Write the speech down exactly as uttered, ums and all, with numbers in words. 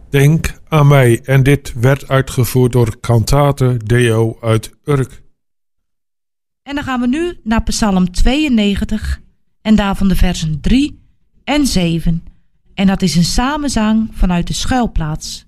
Denk aan mij. En dit werd uitgevoerd door Cantate Deo uit Urk. En dan gaan we nu naar Psalm tweeënnegentig en daarvan de versen drie en zeven. En dat is een samenzang vanuit de schuilplaats.